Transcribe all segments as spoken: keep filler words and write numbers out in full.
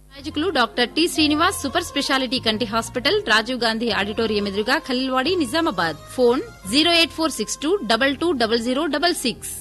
రాజకులు doctor T Srinivas super speciality కంటి hospital Rajiv Gandhi auditorium ఎదురుగా Khaleelwadi Nizamabad. Phone zero eight four six two double two double zero double six.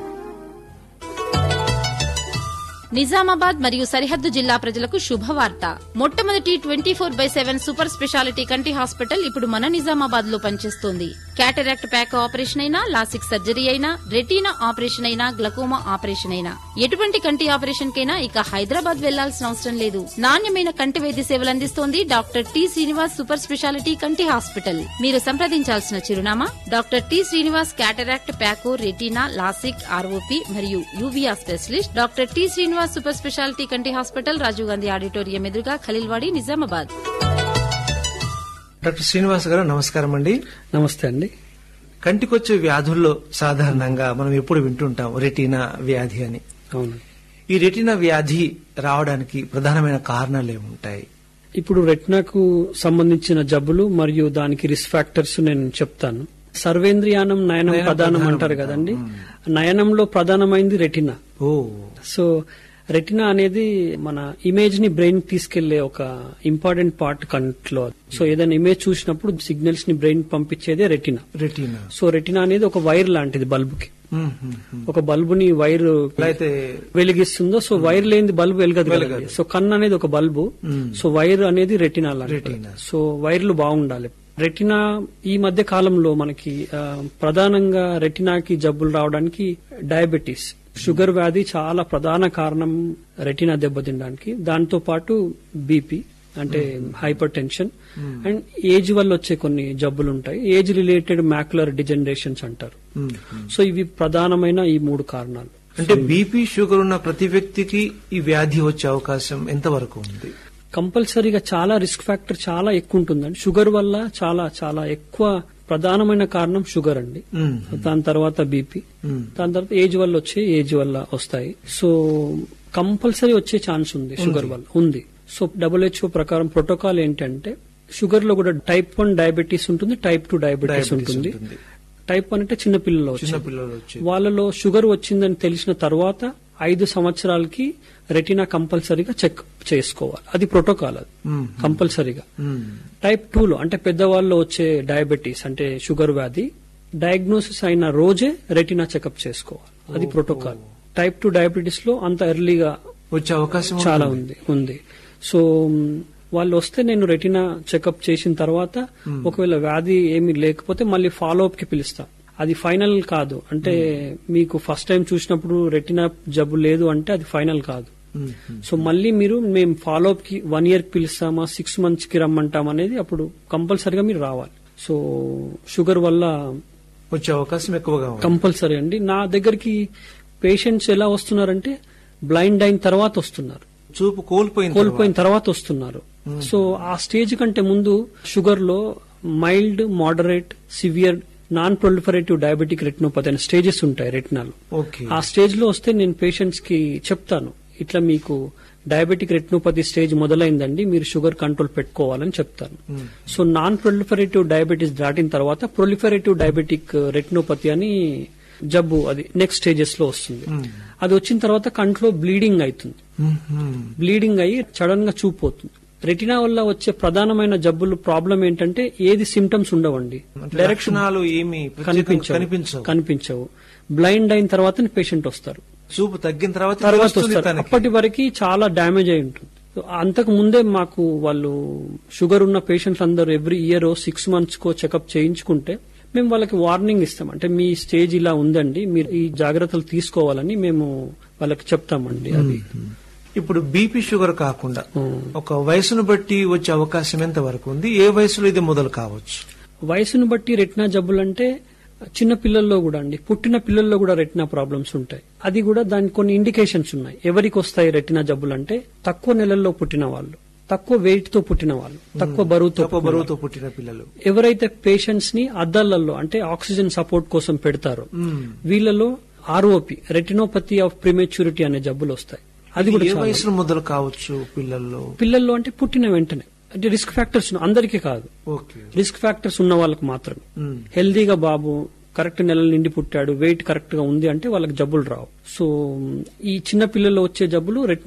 Nizamabad మరియు సరిహద్దు జిల్లా ప్రజలకు శుభవార్త. మొట్టమొదటి twenty four by seven super speciality కంటి హాస్పిటల్ ఇప్పుడు మన నిజామాబాద్ లో పనిచేస్తోంది. క్యాటరాక్ట్ ప్యాక్ ఆపరేషన్ అయినా, లాసిక్ సర్జరీ అయినా, రెటీనా ఆపరేషన్ అయినా, గ్లకోమా ఆపరేషన్ అయినా, ఎటువంటి కంటి ఆపరేషన్ కైనా ఇక హైదరాబాద్ వెళ్లాల్సిన అవసరం లేదు. నాణ్యమైన కంటి వైద్య సేవలు అందిస్తోంది doctor T Srinivas super speciality కంటి హాస్పిటల్. మీరు సంప్రదించాల్సిన చిరునామా doctor T Srinivas cataract phaco, retina, LASIK, ROP మరియు uvea specialist doctor T Srinivas super speciality కంటి హాస్పిటల్ రాజీవ్ గాంధీ ఆడిటోరియం ఎదురుగా ఖలీల్వాడి నిజామాబాద్. డాక్టర్ శ్రీనివాస్ గారు నమస్కారం అండి. నమస్తే అండి. కంటికొచ్చే వ్యాధుల్లో సాధారణంగా మనం ఎప్పుడు వింటుంటాం రెటీనా వ్యాధి అని. అవును. ఈ రెటీనా వ్యాధి రావడానికి ప్రధానమైన కారణాలు ఏముంటాయి? ఇప్పుడు రెటినాకు సంబంధించిన జబ్బులు మరియు దానికి రిస్క్ ఫ్యాక్టర్స్ నేను చెప్తాను. సర్వేంద్రియానం నయనం ప్రధానం అంటారు కదండి. నయనంలో ప్రధానమైంది రెటినా. ఓ సో రెటినా అనేది మన ఇమేజ్ ని బ్రెయిన్ తీసుకెళ్లే ఒక ఇంపార్టెంట్ పార్ట్ కంట్లో. సో ఏదైనా ఇమేజ్ చూసినప్పుడు సిగ్నల్స్ ని brain పంపించేదే retina. Retina so retina అనేది ఒక వైర్ లాంటిది బల్బ్ కి. ఒక బల్బుని వైర్ అయితే వెలిగిస్తుందో, సో వైర్ లేని బల్బు వెలగదు కదా. సో కన్ను అనేది ఒక బల్బు, సో వైర్ అనేది రెటినా లాంటిది. సో వైర్లు బాగుండాలి. రెటినా ఈ మధ్య కాలంలో మనకి ప్రధానంగా రెటినాకి జబ్బులు రావడానికి డయాబెటీస్, షుగర్ వ్యాధి చాలా ప్రధాన కారణం రెటినా దెబ్బతినడానికి. దాంతో పాటు బీపీ అంటే హైపర్ టెన్షన్ అండ్ ఏజ్ వల్ల వచ్చే కొన్ని జబ్బులు ఉంటాయి. ఏజ్ రిలేటెడ్ మ్యాక్యులర్ డిజనరేషన్స్ అంటారు. సో ఇవి ప్రధానమైన ఈ మూడు కారణాలు. అంటే బీపీ, షుగర్ ఉన్న ప్రతి వ్యక్తికి ఈ వ్యాధి వచ్చే అవకాశం ఎంతవరకు ఉంది? కంపల్సరీగా చాలా రిస్క్ ఫ్యాక్టర్ చాలా ఎక్కువ ఉంటుందండి. షుగర్ వల్ల చాలా చాలా ఎక్కువ ప్రధానమైన కారణం షుగర్ అండి. దాని తర్వాత బీపీ, దాని తర్వాత ఏజ్ వల్ల వచ్చే ఏజ్ వల్ల వస్తాయి. సో కంపల్సరీ వచ్చే ఛాన్స్ ఉంది షుగర్ వల్ల ఉంది. సో డబ్ల్యూహెచ్ఓ ప్రకారం ప్రోటోకాల్ ఏంటంటే షుగర్ లో కూడా టైప్ వన్ డయాబెటీస్ ఉంటుంది, టైప్ టూ డయాబెటీస్ ఉంటుంది. టైప్ వన్ అంటే చిన్నపిల్లలు వచ్చి వాళ్ళలో షుగర్ వచ్చిందని తెలిసిన తర్వాత ఐదు సంవత్సరాలకి రెటినా కంపల్సరీగా చెక్ చేసుకోవాలి. అది ప్రోటోకాల్, అది కంపల్సరీగా. టైప్ టూ లో అంటే పెద్దవాళ్ళు వచ్చే డయాబెటీస్ అంటే షుగర్ వ్యాధి డయాగ్నోసిస్ అయిన రోజే రెటినా చెకప్ చేసుకోవాలి. అది ప్రోటోకాల్. టైప్ టూ డయాబెటీస్ లో అంత ఎర్లీగా వచ్చే అవకాశం చాలా ఉంది ఉంది సో వాళ్ళు వస్తే నేను రెటినా చెకప్ చేసిన తర్వాత ఒకవేళ వ్యాధి ఏమి లేకపోతే మళ్ళీ ఫాలో అప్ కి పిలుస్తా. అది ఫైనల్ కాదు. అంటే మీకు ఫస్ట్ టైం చూసినప్పుడు రెటినా జబ్బు లేదు అంటే అది ఫైనల్ కాదు. సో మళ్ళీ మీరు మేము ఫాలో అప్ కి వన్ ఇయర్ కి పిలుస్తామా, సిక్స్ మంత్స్ కి రమ్మంటాం అనేది అప్పుడు కంపల్సరీగా మీరు రావాలి. సో షుగర్ వల్ల వచ్చే అవకాశం ఎక్కువగా కంపల్సరీ అండి. నా దగ్గరికి పేషెంట్స్ ఎలా వస్తున్నారంటే బ్లైండ్ అయిన తర్వాత వస్తున్నారు, చూపు కోల్పోయిన కోల్పోయిన తర్వాత వస్తున్నారు. సో ఆ స్టేజ్ కంటే ముందు షుగర్ లో mild, moderate, severe, non proliferative diabetic retinopathy అనే స్టేజెస్ ఉంటాయి రెటినాలో. ఆ స్టేజ్ లో వస్తే నేను పేషెంట్స్ కి చెప్తాను, ఇట్లా మీకు డయాబెటిక్ రెటినోపతి స్టేజ్ మొదలైందండి, మీరు షుగర్ కంట్రోల్ పెట్టుకోవాలని చెప్తాను. సో నాన్ ప్రొలిఫరేటివ్ డయాబెటీస్ దాటిన తర్వాత ప్రొలిఫరేటివ్ డయాబెటిక్ రెటినోపతి అని జబ్బు అది నెక్స్ట్ స్టేజెస్ లో వస్తుంది. అది వచ్చిన తర్వాత కంట్లో బ్లీడింగ్ అవుతుంది. బ్లీడింగ్ అయ్యి సడన్ గా చూపు పోతుంది. రెటినా వల్ల వచ్చే ప్రధానమైన జబ్బులు ప్రాబ్లం ఏంటంటే ఏది సిమ్టమ్స్ ఉండవండి, డైరెక్షన్ కనిపించవు కనిపించవు బ్లైండ్ అయిన తర్వాత పేషెంట్ వస్తారు, చూపు తగ్గిన తర్వాత తర్వాత వస్తారు. అప్పటి వరకు చాలా డ్యామేజ్ అయి ఉంటుంది. అంతకు ముందే మాకు వాళ్ళు షుగర్ ఉన్న పేషెంట్స్ అందరూ ఎవ్రీ ఇయర్ సిక్స్ మంత్స్ కో చెకప్ చేయించుకుంటే మేము వాళ్ళకి వార్నింగ్ ఇస్తాం. అంటే మీ స్టేజ్ ఇలా ఉందండి, మీరు ఈ జాగ్రత్తలు తీసుకోవాలని మేము వాళ్ళకి చెప్తామండి. అది ఇప్పుడు బీపీ, షుగర్ కాకుండా ఒక వయసును బట్టి వచ్చే అవకాశం ఎంత వరకు ఉంది? ఏ వయసులో ఇది మొదలు కావచ్చు? వయసును బట్టి రెటినా జబ్బులు అంటే చిన్న పిల్లల్లో కూడా అండి, పుట్టిన పిల్లల్లో కూడా రెటినా ప్రాబ్లమ్స్ ఉంటాయి. అది కూడా దానికి కొన్ని ఇండికేషన్స్ ఉన్నాయి. ఎవరికి వస్తాయి రెటినా జబ్బులు అంటే తక్కువ నెలల్లో పుట్టిన వాళ్ళు, తక్కువ వెయిట్ తో పుట్టిన వాళ్ళు, తక్కువ బరువుతో బరువుతో పుట్టిన పిల్లలు, ఎవరైతే పేషెంట్స్ ని అద్దాలలో అంటే ఆక్సిజన్ సపోర్ట్ కోసం పెడతారో వీళ్ళలో ఆర్ఓపి రెటినోపతి ఆఫ్ ప్రిమెచ్యూరిటీ అనే జబ్బులు వస్తాయి. అది కూడా వయసులో మొదలు కావచ్చు పిల్లల్లో. పిల్లల్లో అంటే పుట్టిన వెంటనే, అంటే రిస్క్ ఫ్యాక్టర్స్ అందరికీ కాదు, రిస్క్ ఫ్యాక్టర్స్ ఉన్న వాళ్ళకి మాత్రమే. హెల్దీగా బాబు కరెక్ట్ నెలల నిండి పుట్టాడు, వెయిట్ కరెక్ట్ గా ఉంది అంటే వాళ్ళకి జబ్బులు రావు. సో ఈ చిన్న పిల్లల్లో వచ్చే జబ్బులు రెటినా